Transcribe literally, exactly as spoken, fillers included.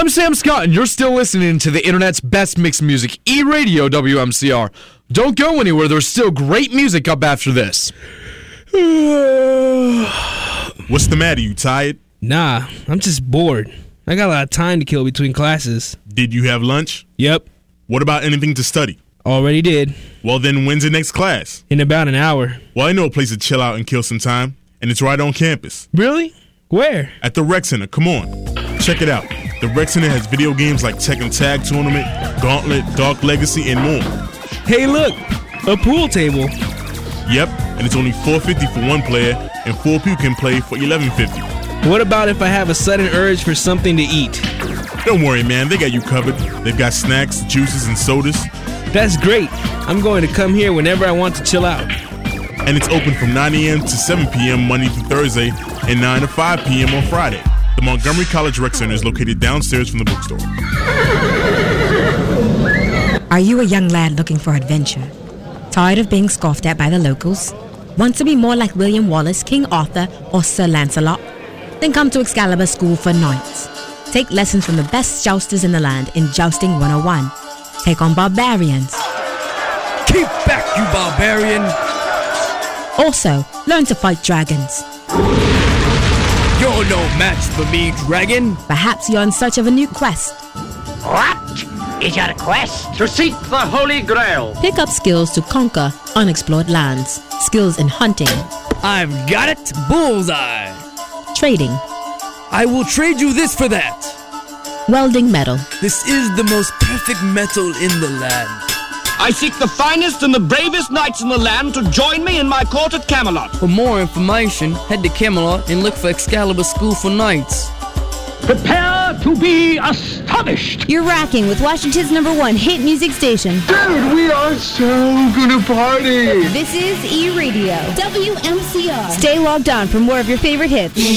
I'm Sam Scott, and you're still listening to the internet's best mixed music, E-Radio W M C R. Don't go anywhere, there's still great music up after this. What's the matter, you tired? Nah, I'm just bored. I got a lot of time to kill between classes. Did you have lunch? Yep. What about anything to study? Already did. Well, then when's the next class? In about an hour. Well, I know a place to chill out and kill some time, and it's right on campus. Really? Where? At the Rec Center. Come on. Check it out. The Rec Center has video games like Tekken Tag Tournament, Gauntlet, Dark Legacy, and more. Hey, look! A pool table. Yep, and it's only four dollars and fifty cents for one player, and four people can play for eleven dollars and fifty cents. What about if I have a sudden urge for something to eat? Don't worry, man. They got you covered. They've got snacks, juices, and sodas. That's great. I'm going to come here whenever I want to chill out. And it's open from nine a.m. to seven p.m. Monday through Thursday and nine to five p.m. on Friday. The Montgomery College Rec Center is located downstairs from the bookstore. Are you a young lad looking for adventure? Tired of being scoffed at by the locals? Want to be more like William Wallace, King Arthur, or Sir Lancelot? Then come to Excalibur School for Knights. Take lessons from the best jousters in the land in Jousting one oh one. Take on barbarians. Keep back, you barbarian! Also, learn to fight dragons. You're no match for me, dragon! Perhaps you're in search of a new quest. What is your quest? To seek the Holy Grail. Pick up skills to conquer unexplored lands. Skills in hunting. I've got it! Bullseye! Trading. I will trade you this for that! Welding metal. This is the most perfect metal in the land. I seek the finest and the bravest knights in the land to join me in my court at Camelot. For more information, head to Camelot and look for Excalibur School for Knights. Prepare to be astonished! You're rocking with Washington's number one hit music station. Dude, we are so gonna party! This is E-Radio W M C R. Stay logged on for more of your favorite hits.